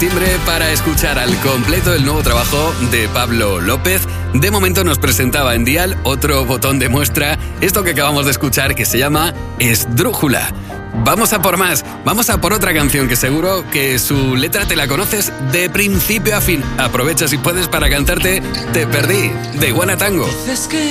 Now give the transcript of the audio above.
timbre para escuchar al completo el nuevo trabajo de Pablo López. De momento nos presentaba en Dial otro botón de muestra, esto que acabamos de escuchar, que se llama Esdrújula. Vamos a por más, vamos a por otra canción que seguro que su letra te la conoces de principio a fin. Aprovecha si puedes para cantarte Te perdí, de Iguana Tango.